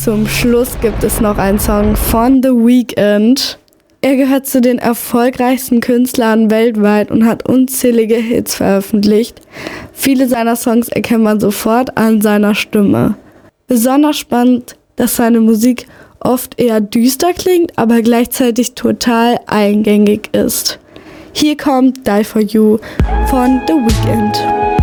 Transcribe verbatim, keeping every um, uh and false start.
zum Schluss gibt es noch einen Song von The Weeknd. Er gehört zu den erfolgreichsten Künstlern weltweit und hat unzählige Hits veröffentlicht. Viele seiner Songs erkennt man sofort an seiner Stimme. Besonders spannend, dass seine Musik oft eher düster klingt, aber gleichzeitig total eingängig ist. Hier kommt Die For You von The Weeknd.